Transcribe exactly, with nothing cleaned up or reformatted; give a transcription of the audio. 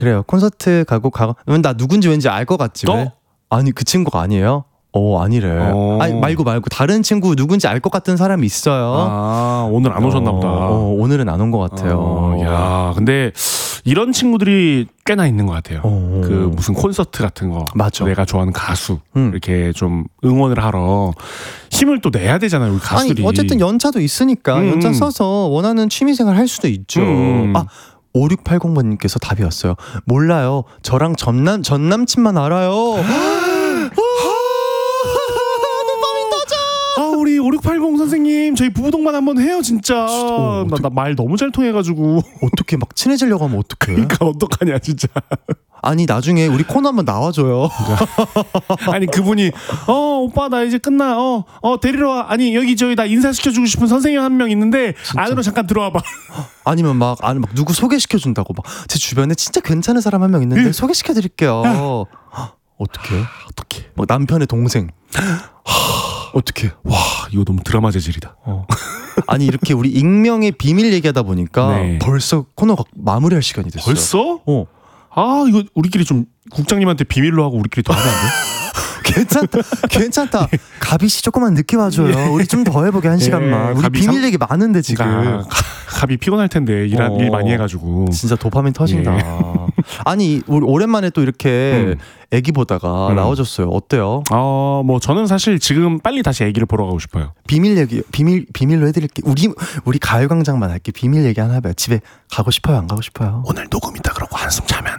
그래요. 콘서트 가고 가고 나 누군지 왠지 알 것 같지 왜? 어? 아니 그 친구가 아니에요? 어 아니래. 어. 아니 말고 말고 다른 친구 누군지 알 것 같은 사람이 있어요. 아 오늘 안 오셨나 보다. 어, 오늘은 안 온 것 같아요. 어, 야 근데 이런 친구들이 꽤나 있는 것 같아요. 어. 그 무슨 콘서트 같은 거, 맞아. 내가 좋아하는 가수 음. 이렇게 좀 응원을 하러 힘을 또 내야 되잖아요, 우리 가수들이. 아니 어쨌든 연차도 있으니까 음. 연차 써서 원하는 취미생활 할 수도 있죠. 음. 아 오육팔공 번님께서 답이 왔어요. 몰라요. 저랑 전남 전 남친만 알아요. 아 우리 오육팔공 선생님 저희 부부동반 한번 해요 진짜. 어, 나 말 너무 잘 통해가지고. 어떻게 막 친해지려고 하면 어떡해? 그러니까 어떡하냐 진짜. 아니 나중에 우리 코너 한번 나와줘요. 아니 그분이 어 오빠 나 이제 끝나 어 어 데리러 와. 아니 여기 저기 나 인사시켜주고 싶은 선생님 한 명 있는데 진짜? 안으로 잠깐 들어와봐. 아니면 막 아니 막 누구 소개시켜준다고 막 제 주변에 진짜 괜찮은 사람 한 명 있는데 소개시켜드릴게요. 어떻게? 어떡해. 막 남편의 동생. 어떻게? 와 이거 너무 드라마 재질이다. 어. 아니 이렇게 우리 익명의 비밀 얘기하다 보니까 네. 벌써 코너가 마무리할 시간이 됐어요. 벌써? 어. 아 이거 우리끼리 좀 국장님한테 비밀로 하고 우리끼리 더 하면 안 돼? 괜찮다. 괜찮다. 가비 씨 조금만 늦게 와줘요. 우리 좀 더 해보게 한 시간만. 우리 가비 비밀 삼- 얘기 많은데 지금. 그러니까 갑이 피곤할 텐데 일, 어. 일 많이 해가지고. 진짜 도파민 터진다. 예. 아니 우리 오랜만에 또 이렇게 음. 애기 보다가 음. 나와줬어요. 어때요? 어뭐 저는 사실 지금 빨리 다시 아기를 보러 가고 싶어요. 비밀 얘기 비밀 비밀로 해드릴게. 우리 우리 가요광장만 할게. 비밀 얘기 하나 해봐요. 집에 가고 싶어요? 안 가고 싶어요? 오늘 녹음 있다 그러고 한숨 자면